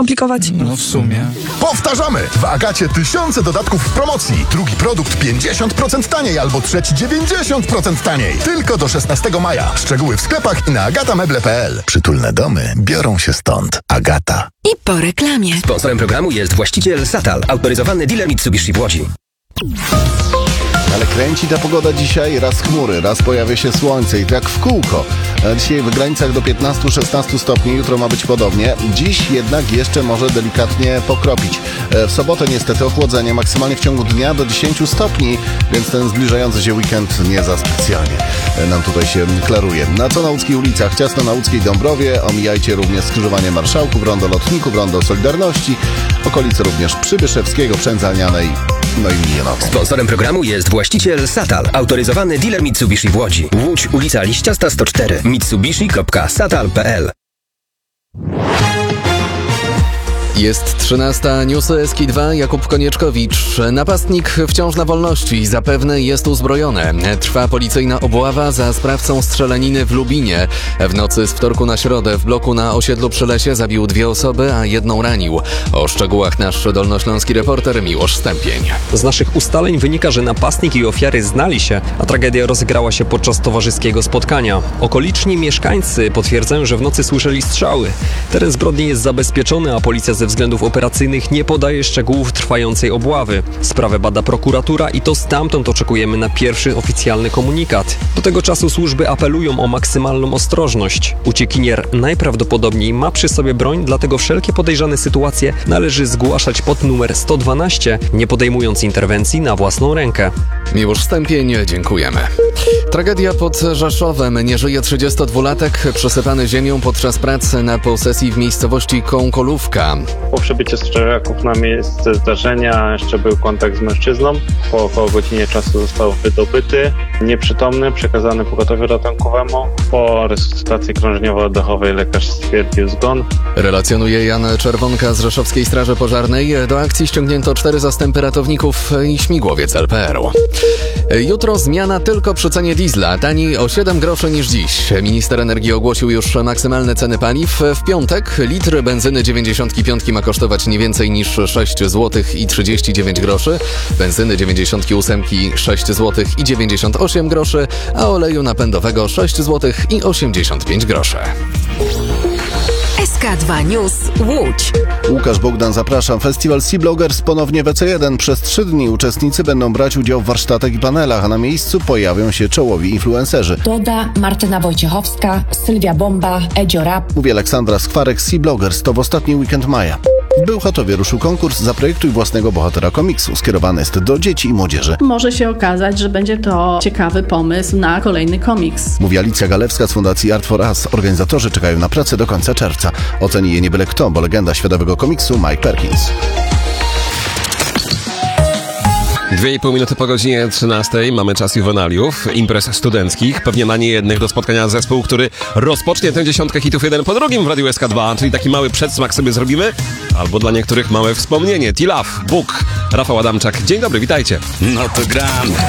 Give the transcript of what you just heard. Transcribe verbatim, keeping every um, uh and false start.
skomplikować? No w sumie. Powtarzamy! W Agacie tysiące dodatków w promocji. Drugi produkt pięćdziesiąt procent taniej albo trzeci dziewięćdziesiąt procent taniej. Tylko do szesnastego maja. Szczegóły w sklepach i na agatameble kropka p l. Przytulne domy biorą się stąd. Agata. I po reklamie. Sponsorem programu jest właściciel Satal, autoryzowany dealer Mitsubishi w Łodzi. Ale kręci ta pogoda dzisiaj, raz chmury, raz pojawia się słońce i tak w kółko. Dzisiaj w granicach do piętnastu szesnastu stopni, jutro ma być podobnie. Dziś jednak jeszcze może delikatnie pokropić. W sobotę niestety ochłodzenie maksymalnie w ciągu dnia do dziesięciu stopni, więc ten zbliżający się weekend nie za specjalnie nam tutaj się klaruje. Na co na łódzkich ulicach? Ciasno na łódzkiej Dąbrowie, omijajcie również skrzyżowanie Marszałków, rondo Lotników, rondo Solidarności, okolice również Przybyszewskiego, Przędzalnianej, no i Milionową. Sponsorem programu jest właściciel Satal, autoryzowany dealer Mitsubishi w Łodzi. Łódź, ulica Liściasta sto cztery. mitsubishi kropka satal kropka p l. Jest trzynasta, newsy S K dwa, Jakub Konieczkowicz. Napastnik wciąż na wolności, zapewne jest uzbrojony. Trwa policyjna obława za sprawcą strzelaniny w Lubinie. W nocy z wtorku na środę w bloku na osiedlu przy Lesie zabił dwie osoby, a jedną ranił. O szczegółach nasz dolnośląski reporter Miłosz Stępień. Z naszych ustaleń wynika, że napastnik i ofiary znali się, a tragedia rozegrała się podczas towarzyskiego spotkania. Okoliczni mieszkańcy potwierdzają, że w nocy słyszeli strzały. Teren zbrodni jest zabezpieczony, a policja ze względów operacyjnych nie podaje szczegółów trwającej obławy. Sprawę bada prokuratura i to stamtąd oczekujemy na pierwszy oficjalny komunikat. Do tego czasu służby apelują o maksymalną ostrożność. Uciekinier najprawdopodobniej ma przy sobie broń, dlatego wszelkie podejrzane sytuacje należy zgłaszać pod numer sto dwanaście, nie podejmując interwencji na własną rękę. Miłosz Stępień, dziękujemy. Tragedia pod Rzeszowem. Nie żyje trzydziestodwulatek przesypany ziemią podczas pracy na posesji w miejscowości Kąkolówka. Po przybyciu strażaków na miejsce zdarzenia jeszcze był kontakt z mężczyzną. Po około godzinie czasu został wydobyty, nieprzytomny, przekazany pogotowiu ratunkowemu. Po resuscytacji krążniowo-oddechowej lekarz stwierdził zgon. Relacjonuje Jan Czerwonka z Rzeszowskiej Straży Pożarnej. Do akcji ściągnięto cztery zastępy ratowników i śmigłowiec L P R u. Jutro zmiana tylko przy cenie diesla, taniej o siedem groszy niż dziś. Minister energii ogłosił już maksymalne ceny paliw. W piątek litr benzyny dziewięćdziesiątki piątki ma kosztować nie więcej niż sześć złotych i trzydzieści dziewięć groszy, benzyny dziewięćdziesiątki ósemki sześć złotych i dziewięćdziesiąt osiem groszy, a oleju napędowego sześć złotych i osiemdziesiąt pięć groszy. S K dwa News Łódź. Łukasz Bogdan, zapraszam. Festiwal Sea Bloggers ponownie w E C jeden. Przez trzy dni uczestnicy będą brać udział w warsztatach i panelach, a na miejscu pojawią się czołowi influencerzy. Doda, Martyna Wojciechowska, Sylwia Bomba, Edzio Rap. Mówi Aleksandra Skwarek. Sea Bloggers to w ostatni weekend maja. W Bełchatowie ruszył konkurs Zaprojektuj własnego bohatera komiksu. Skierowany jest do dzieci i młodzieży. Może się okazać, że będzie to ciekawy pomysł na kolejny komiks. Mówi Alicja Galewska z Fundacji Art for Us. Organizatorzy czekają na pracę do końca czerwca. Oceni je nie byle kto, bo legenda światowego komiksu Mike Perkins. Dwie i pół minuty po godzinie trzynastej mamy czas juwenaliów, imprez studenckich, pewnie na niejednych do spotkania zespół, który rozpocznie tę dziesiątkę hitów jeden po drugim w Radiu S K dwa, czyli taki mały przedsmak sobie zrobimy, albo dla niektórych małe wspomnienie. T-Love, Bóg, Rafał Adamczak. Dzień dobry, witajcie. No to gramy.